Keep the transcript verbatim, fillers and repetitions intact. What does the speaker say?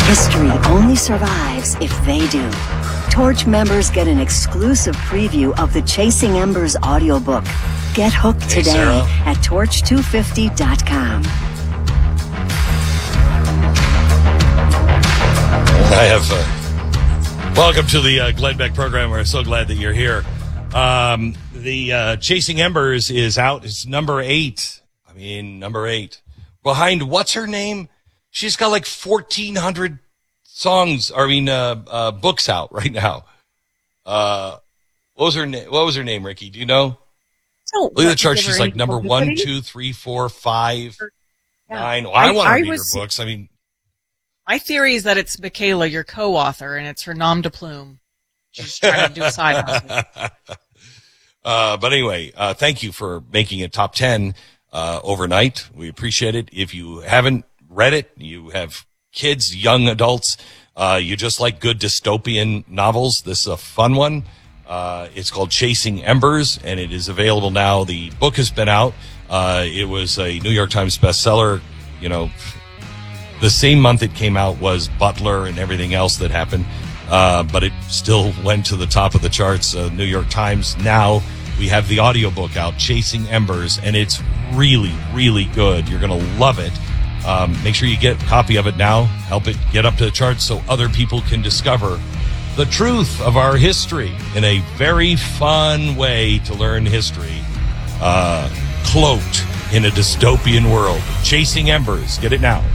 History only survives if they do. Torch members get an exclusive preview of the Chasing Embers audiobook. Get hooked Hey, today Sarah. at torch two fifty dot com. I have. Uh, welcome to the uh, Glenn Beck program. We're so glad that you're here. Um, the uh, Chasing Embers is out. It's number eight. I mean, number eight. Behind what's her name? She's got like fourteen hundred songs. I mean, uh, uh, books out right now. Uh, what was her name? What was her name, Ricky? Do you know? Oh, Look at the chart. She's like number one, two, three, four, five, yeah. nine. Well, I, I want to read was, her books. I mean, my theory is that it's Michaela, your co-author, and it's her nom de plume. She's trying to do a side hustle. Uh, but anyway, uh, thank you for making it top ten uh, overnight. We appreciate it. If you haven't read it, you have kids, young adults, uh, you just like good dystopian novels. This is a fun one. Uh, it's called Chasing Embers, and it is available now. The book has been out. Uh, it was a New York Times bestseller. You know, the same month it came out was Butler and everything else that happened. Uh, but it still went to the top of the charts. Uh, New York Times. Now we have the audiobook out, Chasing Embers, and it's really, really good. You're going to love it. Um, make sure you get a copy of it now. Help it get up to the charts so other people can discover the truth of our history in a very fun way to learn history. Uh, cloaked in a dystopian world. Chasing Embers. Get it now.